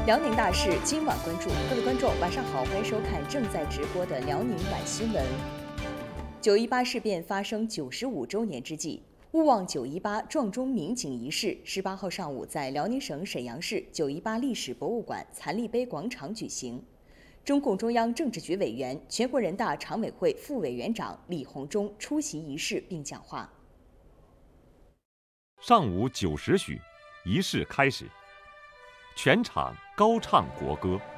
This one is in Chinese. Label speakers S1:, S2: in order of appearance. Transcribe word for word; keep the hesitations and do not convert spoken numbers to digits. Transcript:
S1: 辽宁大事今晚关注，各位观众晚上好，欢迎收看正在直播的辽宁晚新闻。九一八事变发生九十五周年之际，勿忘九一八撞钟鸣警仪式十八号上午在辽宁省沈阳市九一八历史博物馆残立碑广场举行。中共中央政治局委员、全国人大常委会副委员长李鸿忠出席仪式并讲话。
S2: 上午九时许，仪式开始，全场高唱国歌。